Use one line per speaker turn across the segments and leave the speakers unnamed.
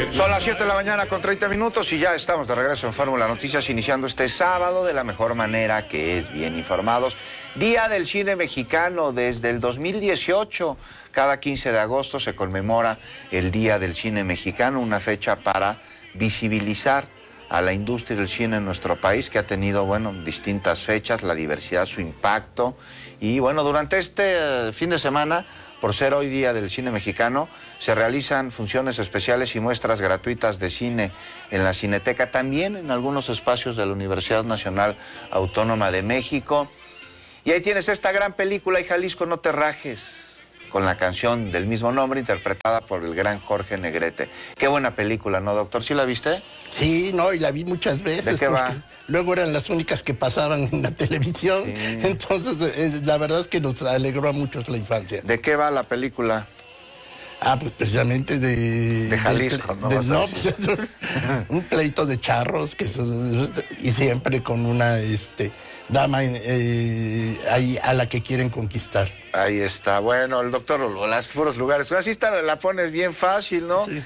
Son las 7 de la mañana con 30 minutos y ya estamos de regreso en Fórmula Noticias, iniciando este sábado de la mejor manera, que es bien informados. Día del Cine Mexicano desde el 2018. Cada 15 de agosto se conmemora el Día del Cine Mexicano, una fecha para visibilizar a la industria del cine en nuestro país, que ha tenido, distintas fechas, la diversidad, su impacto. Y durante este fin de semana, por ser hoy Día del Cine Mexicano, se realizan funciones especiales y muestras gratuitas de cine en la Cineteca, también en algunos espacios de la Universidad Nacional Autónoma de México. Y ahí tienes esta gran película, Y Jalisco no te rajes, con la canción del mismo nombre, interpretada por el gran Jorge Negrete. Qué buena película, ¿no, doctor? ¿Sí la viste?
Sí, y la vi muchas veces.
¿De qué va?
Luego eran las únicas que pasaban en la televisión, sí. Entonces la verdad es que nos alegró a muchos la infancia.
¿De qué va la película?
Pues precisamente de
Jalisco, ¿no?
Un pleito de charros, y siempre con una dama ahí a la que quieren conquistar.
Ahí está. Bueno, el doctor, los puros lugares. Así está, la pones bien fácil, ¿no?
Sí.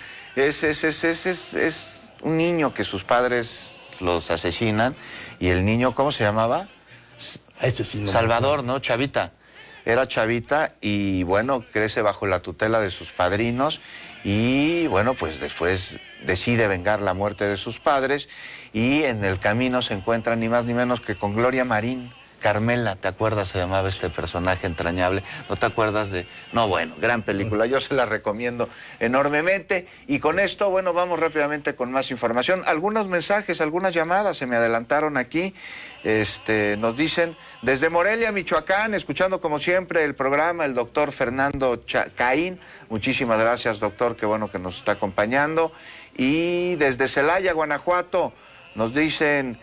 Es un niño que sus padres los asesinan, y el niño, ¿cómo se llamaba?
Asesino.
Salvador, ¿no? Chavita. Era chavita y crece bajo la tutela de sus padrinos y pues después decide vengar la muerte de sus padres, y en el camino se encuentra ni más ni menos que con Gloria Marín. Carmela, ¿te acuerdas? Se llamaba este personaje entrañable. ¿No te acuerdas de...? No, gran película. Yo se la recomiendo enormemente. Y con esto, vamos rápidamente con más información. Algunos mensajes, algunas llamadas se me adelantaron aquí. Nos dicen, desde Morelia, Michoacán, escuchando como siempre el programa, el doctor Fernando Caín. Muchísimas gracias, doctor, qué bueno que nos está acompañando. Y desde Celaya, Guanajuato, nos dicen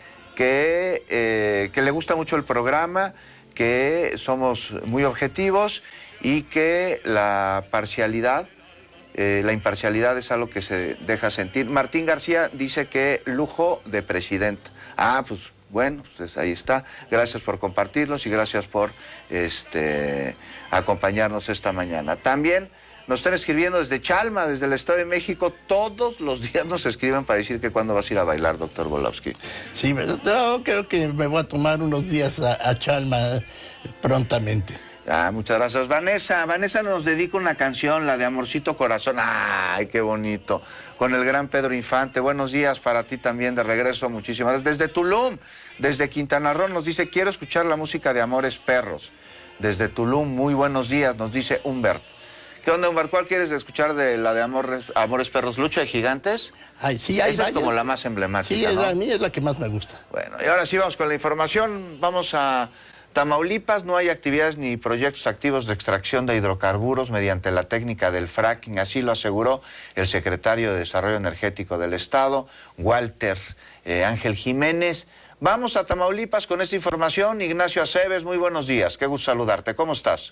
que le gusta mucho el programa, que somos muy objetivos y que la imparcialidad es algo que se deja sentir. Martín García dice que lujo de presidenta. Pues ahí está. Gracias por compartirnos y gracias por acompañarnos esta mañana. También nos están escribiendo desde Chalma, desde el Estado de México. Todos los días nos escriben para decir que cuándo vas a ir a bailar, doctor Volowski.
Sí, creo que me voy a tomar unos días a Chalma prontamente.
Muchas gracias. Vanessa nos dedica una canción, la de Amorcito Corazón. ¡Ay, qué bonito! Con el gran Pedro Infante. Buenos días para ti también, de regreso. Muchísimas gracias. Desde Tulum, desde Quintana Roo, nos dice, quiero escuchar la música de Amores Perros. Desde Tulum, muy buenos días, nos dice Humbert. ¿Qué onda, Humbert? ¿Cuál quieres escuchar de la de Amores Perros? ¿Lucha de Gigantes?
Sí,
esa es como la más emblemática,
sí,
¿no?
A mí es la que más me gusta.
Bueno, y ahora sí vamos con la información. Vamos a Tamaulipas. No hay actividades ni proyectos activos de extracción de hidrocarburos mediante la técnica del fracking. Así lo aseguró el secretario de Desarrollo Energético del Estado, Walter Ángel Jiménez. Vamos a Tamaulipas con esta información. Ignacio Aceves, muy buenos días. Qué gusto saludarte. ¿Cómo estás?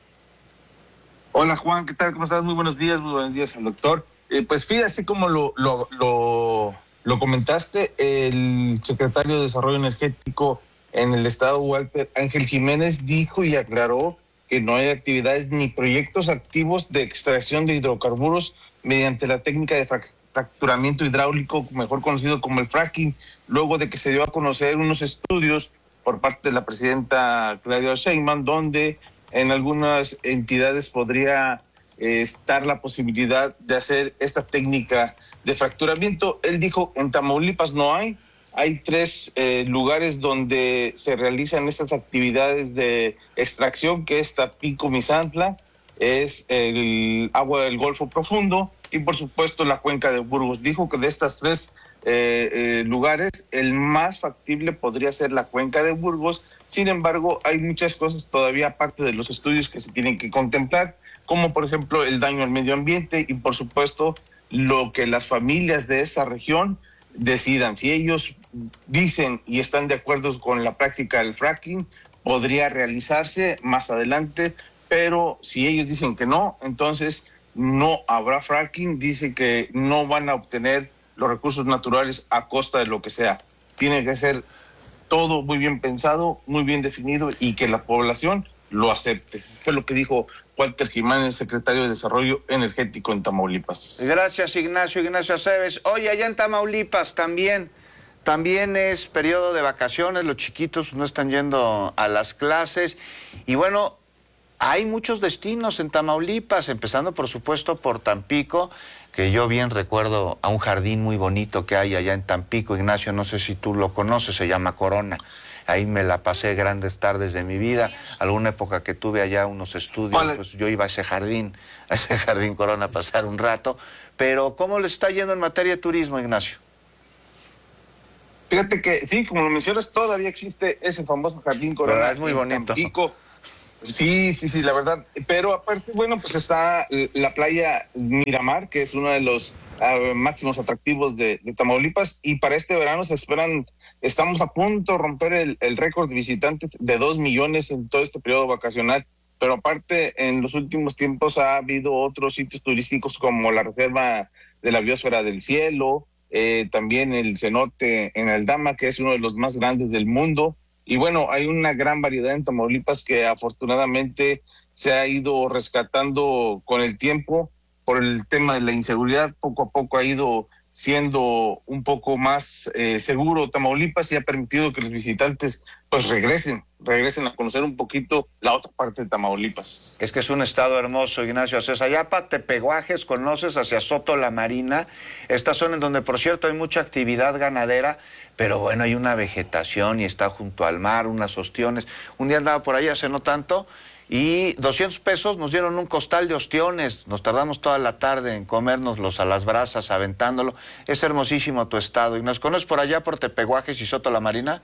Hola Juan, ¿qué tal? ¿Cómo estás? Muy buenos días al doctor. Pues fíjate, así como lo comentaste, el secretario de Desarrollo Energético en el estado, Walter Ángel Jiménez, dijo y aclaró que no hay actividades ni proyectos activos de extracción de hidrocarburos mediante la técnica de fracturamiento hidráulico, mejor conocido como el fracking, luego de que se dio a conocer unos estudios por parte de la presidenta Claudia Sheinbaum, donde en algunas entidades podría estar la posibilidad de hacer esta técnica de fracturamiento. Él dijo, en Tamaulipas no hay 3 lugares donde se realizan estas actividades de extracción, que es Tampico, Misantla, es el agua del Golfo Profundo y por supuesto la cuenca de Burgos. Dijo que de estas 3 lugares, el más factible podría ser la cuenca de Burgos. Sin embargo, hay muchas cosas todavía aparte de los estudios que se tienen que contemplar, como por ejemplo el daño al medio ambiente y por supuesto lo que las familias de esa región decidan. Si ellos dicen y están de acuerdo con la práctica del fracking, podría realizarse más adelante, pero si ellos dicen que no, entonces no habrá fracking. Dice que no van a obtener los recursos naturales a costa de lo que sea. Tiene que ser todo muy bien pensado, muy bien definido y que la población lo acepte. Fue lo que dijo Walter Jiménez, secretario de Desarrollo Energético en Tamaulipas.
Gracias, Ignacio Aceves. Oye, allá en Tamaulipas también es periodo de vacaciones, los chiquitos no están yendo a las clases y bueno, hay muchos destinos en Tamaulipas, empezando por supuesto por Tampico, que yo bien recuerdo a un jardín muy bonito que hay allá en Tampico, Ignacio, no sé si tú lo conoces, se llama Corona. Ahí me la pasé grandes tardes de mi vida. Alguna época que tuve allá unos estudios, pues yo iba a ese jardín Corona a pasar un rato. Pero ¿cómo le está yendo en materia de turismo, Ignacio?
Fíjate que sí, como lo mencionas, todavía existe ese famoso jardín Corona.
¿Verdad? Es muy bonito.
Tampico. Sí, la verdad. Pero aparte, bueno, pues está la playa Miramar, que es uno de los máximos atractivos de Tamaulipas, y para este verano se esperan, estamos a punto de romper el récord de visitantes de 2 millones en todo este periodo vacacional, pero aparte en los últimos tiempos ha habido otros sitios turísticos como la Reserva de la Biosfera del Cielo, también el cenote en Aldama, que es uno de los más grandes del mundo, y bueno, hay una gran variedad en Tamaulipas que afortunadamente se ha ido rescatando con el tiempo. Por el tema de la inseguridad, poco a poco ha ido siendo un poco más seguro Tamaulipas y ha permitido que los visitantes pues regresen a conocer un poquito la otra parte de Tamaulipas.
Es que es un estado hermoso, Ignacio Aceves. Allá para Tepehuajes, conoces hacia Soto la Marina, esta zona en donde por cierto hay mucha actividad ganadera, pero bueno, hay una vegetación y está junto al mar, unas ostiones. Un día andaba por ahí hace no tanto, y 200 pesos nos dieron un costal de ostiones, nos tardamos toda la tarde en comérnoslos a las brasas, aventándolo. Es hermosísimo tu estado. ¿Y nos conoces por allá, por Tepehuajes y Soto la Marina?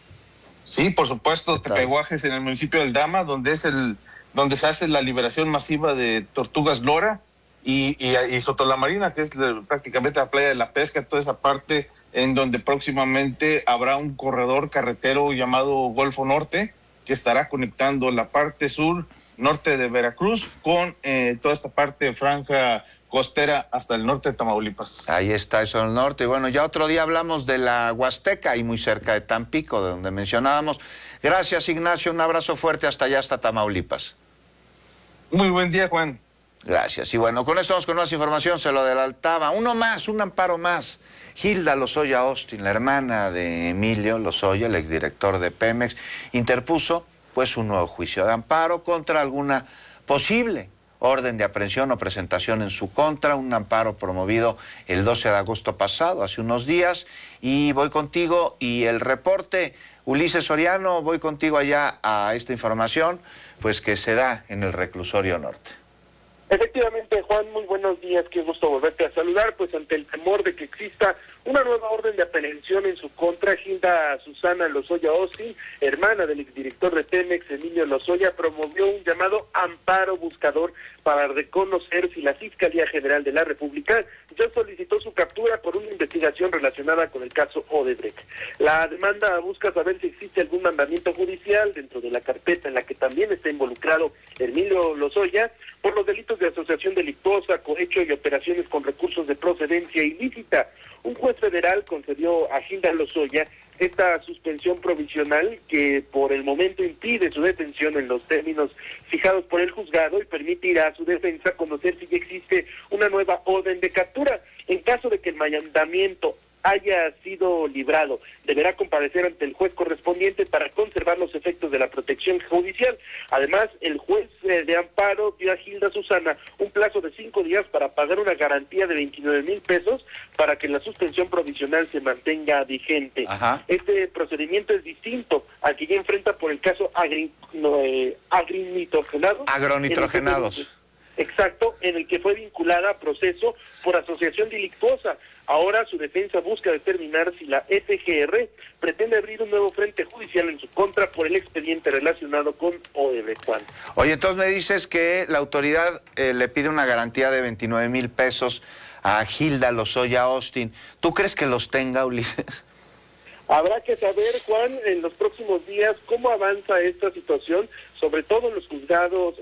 Sí, por supuesto, Tepehuajes en el municipio de Aldama, donde se hace la liberación masiva de tortugas lora, y Soto la Marina, que es prácticamente la playa de la pesca, toda esa parte en donde próximamente habrá un corredor carretero llamado Golfo Norte, que estará conectando la parte sur, norte de Veracruz, con toda esta parte franja costera hasta el norte de Tamaulipas.
Ahí está eso en el norte. Y bueno, ya otro día hablamos de la Huasteca, y muy cerca de Tampico, de donde mencionábamos. Gracias, Ignacio, un abrazo fuerte hasta allá, hasta Tamaulipas.
Muy buen día, Juan.
Gracias. Y bueno, con esto vamos con más información, se lo adelantaba. Uno más, un amparo más. Hilda Lozoya Austin, la hermana de Emilio Lozoya, el exdirector de Pemex, interpuso pues un nuevo juicio de amparo contra alguna posible orden de aprehensión o presentación en su contra, un amparo promovido el 12 de agosto pasado, hace unos días. Y voy contigo y el reporte, Ulises Soriano, voy contigo allá a esta información, pues que se da en el reclusorio norte.
Efectivamente, Juan, muy buenos días, qué gusto volverte a saludar. Pues ante el temor de que exista una nueva orden de aprehensión en su contra, Hilda Susana Lozoya Austin, hermana del exdirector de Pemex, Emilio Lozoya, promovió un llamado amparo buscador para reconocer si la Fiscalía General de la República ya solicitó su captura por una investigación relacionada con el caso Odebrecht. La demanda busca saber si existe algún mandamiento judicial dentro de la carpeta en la que también está involucrado Emilio Lozoya por los delitos de asociación delictuosa, cohecho y operaciones con recursos de procedencia ilícita. Un juez federal concedió a Hilda Lozoya esta suspensión provisional que por el momento impide su detención en los términos fijados por el juzgado y permitirá a su defensa conocer si ya existe una nueva orden de captura. En caso de que el mandamiento haya sido librado, deberá comparecer ante el juez correspondiente para conservar los efectos de la protección judicial. Además, el juez de amparo dio a Hilda Susana un plazo de 5 días para pagar una garantía de 29,000 pesos para que la suspensión provisional se mantenga vigente.
Ajá.
Este procedimiento es distinto al que ya enfrenta por el caso agronitrogenados. Exacto, en el que fue vinculada a proceso por asociación delictuosa. Ahora su defensa busca determinar si la FGR pretende abrir un nuevo frente judicial en su contra por el expediente relacionado con Odebrecht, Juan.
Oye, entonces me dices que la autoridad le pide una garantía de 29,000 pesos a Hilda Lozoya Austin. ¿Tú crees que los tenga, Ulises?
Habrá que saber, Juan, en los próximos días cómo avanza esta situación, sobre todo en los juzgados,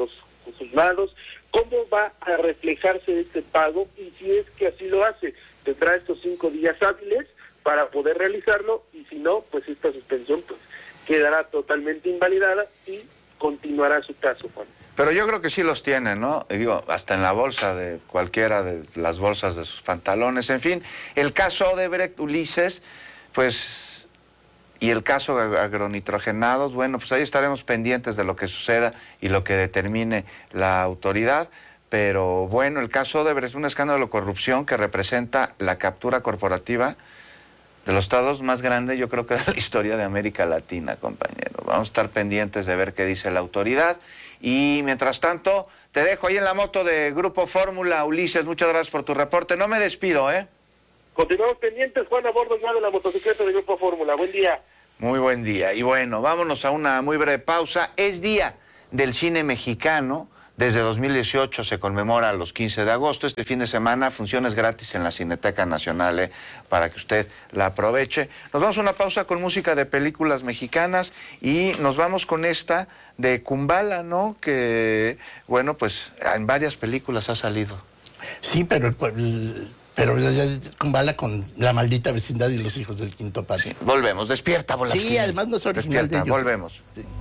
cómo va a reflejarse este pago y si es que así lo hace. Tendrá estos 5 días hábiles para poder realizarlo y si no, pues esta suspensión pues quedará totalmente invalidada y continuará su caso, Juan.
Pero yo creo que sí los tienen, ¿no? Y digo, hasta en la bolsa de cualquiera de las bolsas de sus pantalones. En fin, el caso Odebrecht, Ulises, pues, y el caso agronitrogenados, bueno, pues ahí estaremos pendientes de lo que suceda y lo que determine la autoridad. Pero bueno, el caso Odebrecht es un escándalo de corrupción que representa la captura corporativa de los estados más grandes, yo creo que de la historia de América Latina, compañero. Vamos a estar pendientes de ver qué dice la autoridad. Y mientras tanto, te dejo ahí en la moto de Grupo Fórmula. Ulises, muchas gracias por tu reporte. No me despido, ¿eh?
Continuamos pendientes, Juan, a bordo ya de la motocicleta de Grupo Fórmula. Buen día.
Muy buen día. Y bueno, vámonos a una muy breve pausa. Es Día del Cine Mexicano. Desde 2018 se conmemora los 15 de agosto. Este fin de semana, funciones gratis en la Cineteca Nacional, para que usted la aproveche. Nos vamos a una pausa con música de películas mexicanas y nos vamos con esta de Kumbala, ¿no? Que, bueno, pues en varias películas ha salido.
Sí, pero Kumbala con La Maldita Vecindad y Los Hijos del Quinto Patio.
Sí, volvemos. Despierta, Volavsky.
Sí, además no es original de ellos.
Volvemos.
Sí.